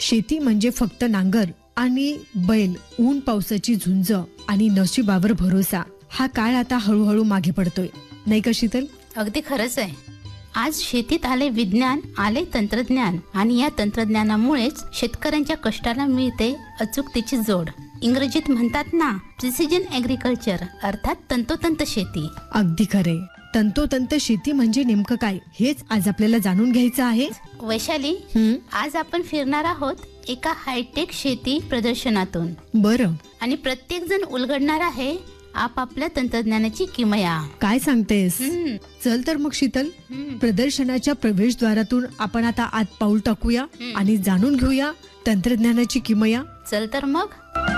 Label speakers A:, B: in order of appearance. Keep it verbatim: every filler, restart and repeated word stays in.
A: शेती म्हणजे फक्त नांगर आणि बैल, ऊन पावसाची झुंज आणि नशिबावर भरोसा. हा काळ आता हळूहळू मागे पडतोय, नाही का शीतल?
B: अगदी खरंच आहे. आज शेतीत आले विज्ञान, आले तंत्रज्ञान आणि या तंत्रज्ञानामुळेच शेतकऱ्यांच्या कष्टाला मिळते अचूकतेची जोड. इंग्रजीत म्हणतात ना, प्रिसिजन ऍग्रिकल्चर, अर्थात तंतोतंत शेती.
A: अगदी खरे. तंतोतंत शेती म्हणजे नेमकं काय, हेच आज आपल्याला जाणून घ्यायचं आहे.
B: वैशाली,
A: हं,
B: आज आपण फिरणार आहोत एका हायटेक शेती प्रदर्शनातून.
A: बरं.
B: आणि प्रत्येक जण उलगडणार आहे आपापल्या तंत्रज्ञानाची किमया.
A: काय सांगतेस?
B: हम्म,
A: चल तर मग शीतल,
B: हम्म.
A: प्रदर्शनाच्या प्रवेशद्वारातून आपण आता आत पाऊल टाकूया
B: हं.
A: आणि जाणून घेऊया तंत्रज्ञानाची किमया.
B: चल तर मग.